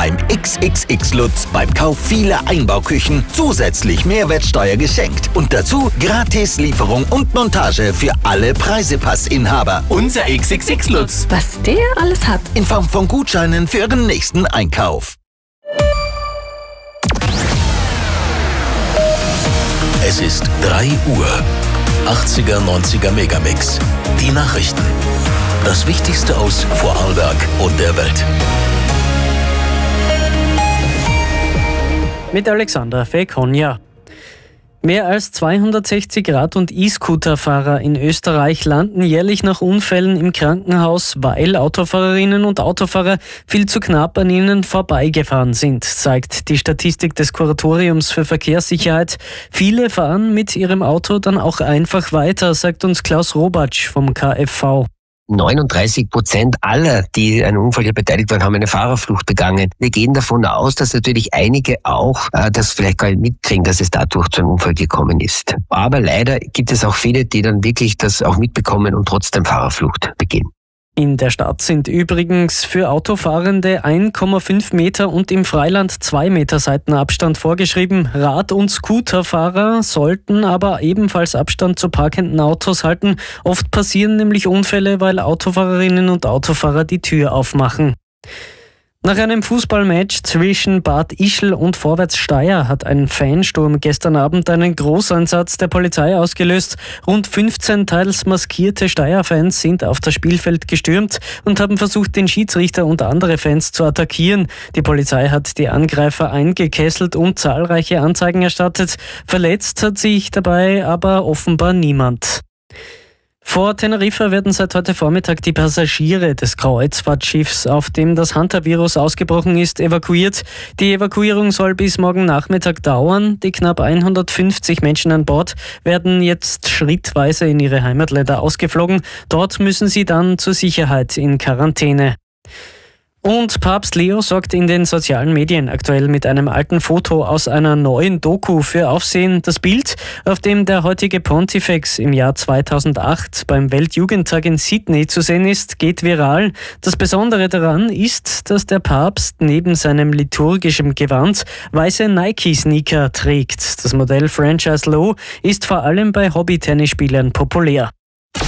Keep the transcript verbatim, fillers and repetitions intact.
beim X X X Lutz beim Kauf vieler Einbauküchen zusätzlich Mehrwertsteuer geschenkt. Und dazu gratis Lieferung und Montage für alle Preisepassinhaber. Unser X X X Lutz. Was der alles hat. In Form von Gutscheinen für Ihren nächsten Einkauf. Es ist drei Uhr. achtziger, neunziger Megamix. Die Nachrichten. Das Wichtigste aus Vorarlberg und der Welt. Mit Alexander Fekonja. Mehr als zweihundertsechzig Rad- und E-Scooter-Fahrer in Österreich landen jährlich nach Unfällen im Krankenhaus, weil Autofahrerinnen und Autofahrer viel zu knapp an ihnen vorbeigefahren sind, zeigt die Statistik des Kuratoriums für Verkehrssicherheit. Viele fahren mit ihrem Auto dann auch einfach weiter, sagt uns Klaus Robatsch vom K F V. neununddreißig Prozent aller, die an einem Unfall hier beteiligt waren, haben eine Fahrerflucht begangen. Wir gehen davon aus, dass natürlich einige auch äh, das vielleicht gar nicht mitkriegen, dass es dadurch zu einem Unfall gekommen ist. Aber leider gibt es auch viele, die dann wirklich das auch mitbekommen und trotzdem Fahrerflucht begehen. In der Stadt sind übrigens für Autofahrende eins Komma fünf Meter und im Freiland zwei Meter Seitenabstand vorgeschrieben. Rad- und Scooterfahrer sollten aber ebenfalls Abstand zu parkenden Autos halten. Oft passieren nämlich Unfälle, weil Autofahrerinnen und Autofahrer die Tür aufmachen. Nach einem Fußballmatch zwischen Bad Ischl und Vorwärts Steyr hat ein Fansturm gestern Abend einen Großeinsatz der Polizei ausgelöst. Rund fünfzehn teils maskierte Steyr-Fans sind auf das Spielfeld gestürmt und haben versucht, den Schiedsrichter und andere Fans zu attackieren. Die Polizei hat die Angreifer eingekesselt und zahlreiche Anzeigen erstattet. Verletzt hat sich dabei aber offenbar niemand. Vor Teneriffa werden seit heute Vormittag die Passagiere des Kreuzfahrtschiffs, auf dem das Hantavirus ausgebrochen ist, evakuiert. Die Evakuierung soll bis morgen Nachmittag dauern. Die knapp hundertfünfzig Menschen an Bord werden jetzt schrittweise in ihre Heimatländer ausgeflogen. Dort müssen sie dann zur Sicherheit in Quarantäne. Und Papst Leo sorgt in den sozialen Medien aktuell mit einem alten Foto aus einer neuen Doku für Aufsehen. Das Bild, auf dem der heutige Pontifex im Jahr zweitausendacht beim Weltjugendtag in Sydney zu sehen ist, geht viral. Das Besondere daran ist, dass der Papst neben seinem liturgischen Gewand weiße Nike-Sneaker trägt. Das Modell Franchise Low ist vor allem bei Hobby-Tennisspielern populär.